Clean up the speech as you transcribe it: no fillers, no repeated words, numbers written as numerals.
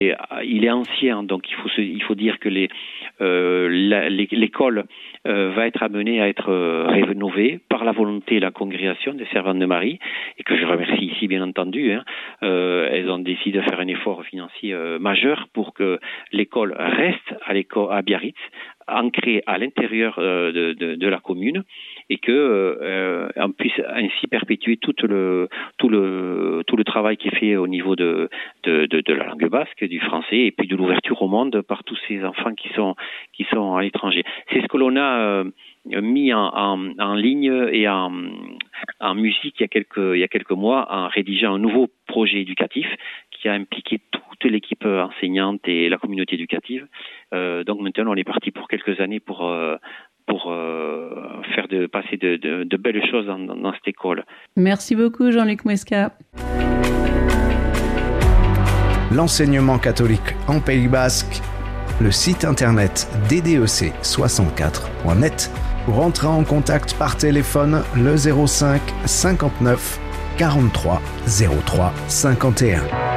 Il est ancien, donc il faut dire que l'école va être amenée à être rénovée par la volonté et la congrégation des Servantes de Marie, et que je remercie ici bien entendu. Elles ont décidé de faire un effort financier majeur pour que l'école reste à Biarritz, ancrée à l'intérieur de la commune, et que on puisse ainsi perpétuer tout le travail qui est fait au niveau de la langue basque, du français, et puis de l'ouverture au monde par tous ces enfants qui sont à l'étranger. C'est ce que l'on a mis en ligne et en musique il y a quelques mois, en rédigeant un nouveau projet éducatif qui a impliqué toute l'équipe enseignante et la communauté éducative. Donc maintenant, on est parti pour quelques années pour passer de belles choses dans cette école. Merci beaucoup Jean-Luc Muesca. L'enseignement catholique en Pays Basque, le site internet ddec64.net. Pour entrer en contact par téléphone, le 05 59 43 03 51.